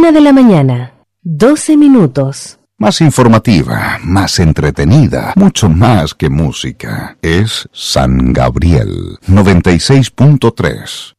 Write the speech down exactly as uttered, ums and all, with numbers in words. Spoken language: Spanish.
Una de la mañana, doce minutos. Más informativa, más entretenida, mucho más que música. Es San Gabriel noventa y seis punto tres.